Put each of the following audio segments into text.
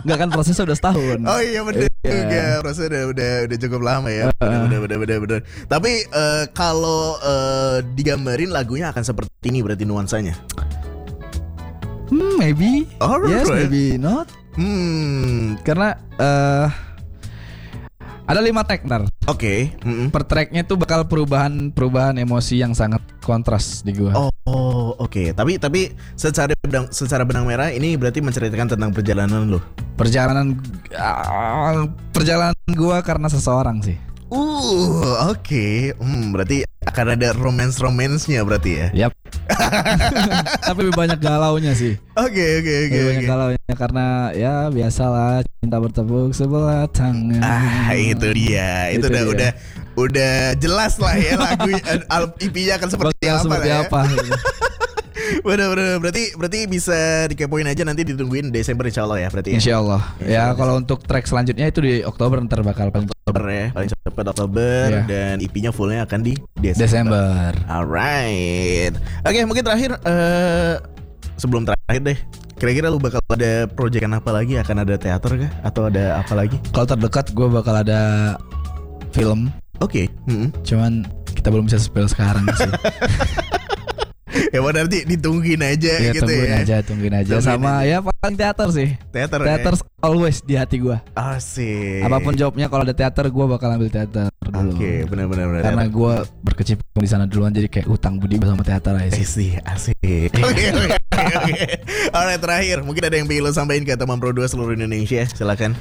Enggak kan prosesnya udah setahun. Oh iya bener juga, prosesnya udah cukup lama ya. Bener. Tapi kalau digambarin lagunya akan seperti ini berarti nuansanya. Maybe. Alright. Yes, maybe not. Karena ada 5 track ntar. Oke. Per tracknya tuh bakal perubahan emosi yang sangat kontras di gua. Oh, oke. Tapi secara benang merah ini berarti menceritakan tentang perjalanan lo. Perjalanan gua karena seseorang sih. Oke. Berarti akan ada romance-nya berarti ya. Yap. Tapi lebih banyak galaunya sih. Oke. Banyak galaunya karena ya biasalah cinta bertepuk sebelah tangan. Itu dia. Itu udah jelas lah ya lagu EP-nya akan seperti apa. Bener. Berarti bisa dikepoin aja, nanti ditungguin Desember insyaallah ya berarti. Insyaallah. Ya kalau untuk track selanjutnya itu di Oktober ntar bakal paling cepat Oktober dan EP-nya fullnya akan di Desember. Alright. Oke, mungkin terakhir sebelum terakhir deh. Kira-kira lu bakal ada proyekan apa lagi? Akan ada teater kah? Atau ada apa lagi? Kalau terdekat gue bakal ada film. Oke. Cuman kita belum bisa spill sekarang sih. Ya nanti ditungguin aja ya, gitu tungguin aja. Sama ya paling teater sih. Teater always di hati gue. Asik. Apapun jawabnya, kalau ada teater gue bakal ambil teater dulu. Oke, benar. Karena gue berkecimpung di sana duluan, jadi kayak utang budi gue sama teater aja sih. Asik. Oke. Alright, terakhir mungkin ada yang pengen lo sampaikan ke teman Pro 2 seluruh Indonesia, silakan.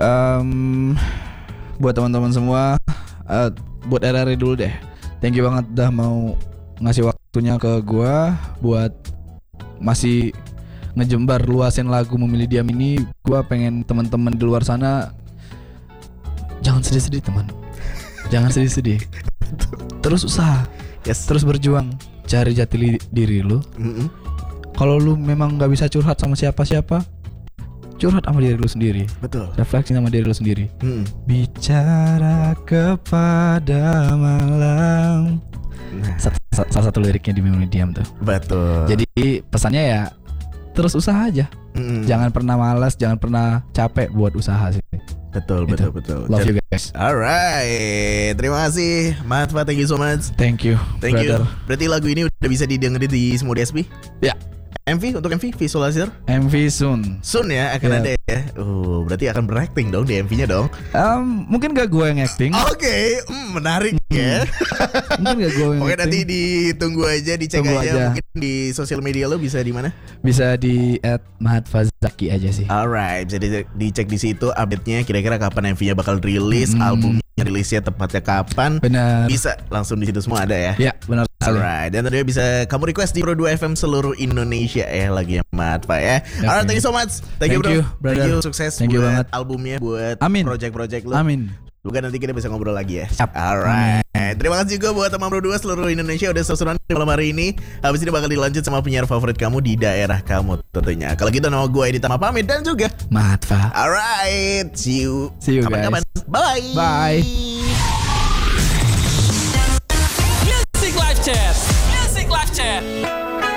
Buat teman-teman semua, buat RRI dulu deh. Thank you banget udah mau ngasih waktunya ke gua buat masih ngejembar luasin lagu Memilih Diam ini. Gua pengen teman-teman di luar sana jangan sedih-sedih, teman. Jangan sedih-sedih. Terus usaha. Terus berjuang, cari jati diri lu. Kalau lu memang nggak bisa curhat sama siapa-siapa, curhat sama diri lu sendiri. Betul. Refleksi sama diri lu sendiri. Bicara kepada malam. Salah satu liriknya di Memilih Diam tuh. Betul. Jadi pesannya ya terus usaha aja. Jangan pernah malas, jangan pernah capek buat usaha sih. Betul. Love you guys. Alright, terima kasih Matfa, thank you so much. Thank you. Berarti lagu ini udah bisa didengerin di semua DSP? Ya. Untuk MV visualizer? MV soon ya akan ada ya. Berarti akan berakting dong di MV-nya dong. Mungkin gak gue yang acting. Oke, menarik ya. Mungkin gak gue yang acting. Oke, nanti ditunggu aja, dicek aja. Mungkin di sosial media lo bisa di mana? Bisa di @mahatfazaki aja sih. Alright, bisa dicek di situ update-nya, kira-kira kapan MV-nya bakal rilis, albumnya rilisnya tepatnya kapan. Benar. Bisa langsung di situ semua ada ya. Ya, benar. Alright, dan tadi bisa kamu request di Pro 2 FM seluruh Indonesia ya lagi Mat Pak ya. Alright, thank you so much. Thank you bro. Thank you, sukses buat albumnya, buat project-project lu. Amin. Bukan nanti kita bisa ngobrol lagi ya. Alright. Terima kasih juga buat teman Pro 2 seluruh Indonesia udah seru-seruan di malam hari ini. Habis ini bakal dilanjut sama penyiar favorit kamu di daerah kamu tentunya. Kalau gitu nama gue Edi Tama pamit dan juga Matfa. Alright, see you guys. Bye. Bye. Music Live Chat.